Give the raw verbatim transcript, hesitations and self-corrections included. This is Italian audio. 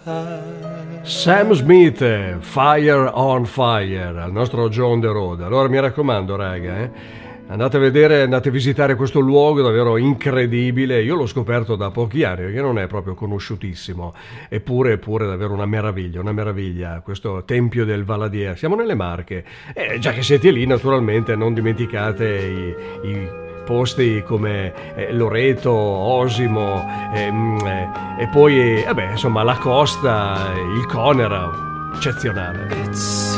Sam Smith, Fire on Fire, al nostro John the Road. Allora mi raccomando, raga, eh, andate a vedere, andate a visitare questo luogo davvero incredibile. Io l'ho scoperto da pochi anni, perché non è proprio conosciutissimo, eppure, eppure davvero una meraviglia, una meraviglia, questo Tempio del Valadier. Siamo nelle Marche, e già che siete lì, naturalmente non dimenticate i, i posti come eh, Loreto, Osimo, ehm, eh, e poi eh, vabbè, insomma la costa, il Conera, eccezionale. It's